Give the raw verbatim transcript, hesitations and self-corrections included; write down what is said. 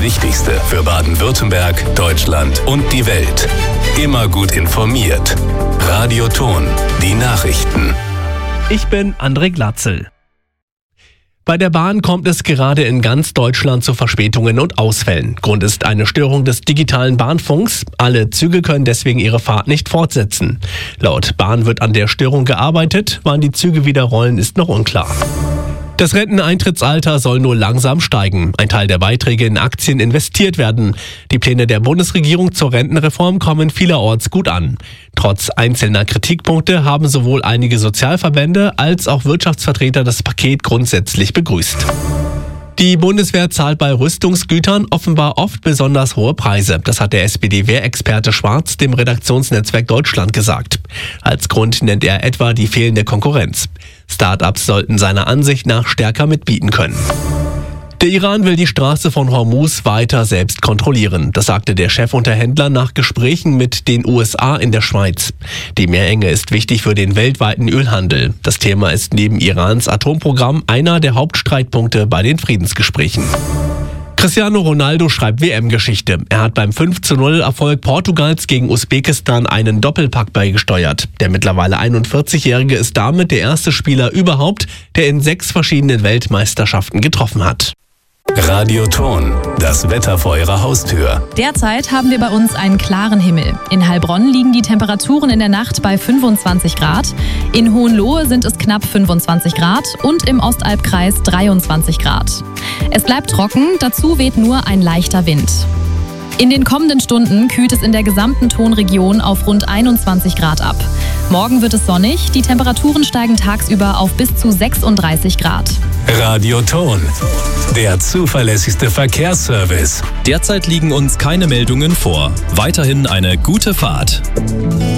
Wichtigste für Baden-Württemberg, Deutschland und die Welt. Immer gut informiert. Radio Thon, die Nachrichten. Ich bin André Glatzel. Bei der Bahn kommt es gerade in ganz Deutschland zu Verspätungen und Ausfällen. Grund ist eine Störung des digitalen Bahnfunks. Alle Züge können deswegen ihre Fahrt nicht fortsetzen. Laut Bahn wird an der Störung gearbeitet. Wann die Züge wieder rollen, ist noch unklar. Das Renteneintrittsalter soll nur langsam steigen. Ein Teil der Beiträge in Aktien investiert werden. Die Pläne der Bundesregierung zur Rentenreform kommen vielerorts gut an. Trotz einzelner Kritikpunkte haben sowohl einige Sozialverbände als auch Wirtschaftsvertreter das Paket grundsätzlich begrüßt. Die Bundeswehr zahlt bei Rüstungsgütern offenbar oft besonders hohe Preise. Das hat der S P D-Wehrexperte Schwarz dem Redaktionsnetzwerk Deutschland gesagt. Als Grund nennt er etwa die fehlende Konkurrenz. Start-ups sollten seiner Ansicht nach stärker mitbieten können. Der Iran will die Straße von Hormuz weiter selbst kontrollieren. Das sagte der Chefunterhändler nach Gesprächen mit den U S A in der Schweiz. Die Meerenge ist wichtig für den weltweiten Ölhandel. Das Thema ist neben Irans Atomprogramm einer der Hauptstreitpunkte bei den Friedensgesprächen. Cristiano Ronaldo schreibt W M-Geschichte. Er hat beim fünf zu null Erfolg Portugals gegen Usbekistan einen Doppelpack beigesteuert. Der mittlerweile einundvierzigjährige ist damit der erste Spieler überhaupt, der in sechs verschiedenen Weltmeisterschaften getroffen hat. Radio Thon, das Wetter vor Ihrer Haustür. Derzeit haben wir bei uns einen klaren Himmel. In Heilbronn liegen die Temperaturen in der Nacht bei fünfundzwanzig Grad. In Hohenlohe sind es knapp fünfundzwanzig Grad und im Ostalbkreis dreiundzwanzig Grad. Es bleibt trocken, dazu weht nur ein leichter Wind. In den kommenden Stunden kühlt es in der gesamten Thonregion auf rund einundzwanzig Grad ab. Morgen wird es sonnig, die Temperaturen steigen tagsüber auf bis zu sechsunddreißig Grad. Radio Thon, der zuverlässigste Verkehrsservice. Derzeit liegen uns keine Meldungen vor. Weiterhin eine gute Fahrt.